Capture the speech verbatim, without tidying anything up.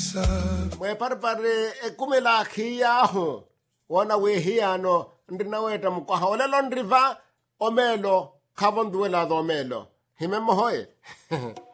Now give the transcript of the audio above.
Mwe parpare ekumela khiyaho wona we hiano ndina weta mukwaha olelo ndriva omelo khabonduela do omelo himemo hoye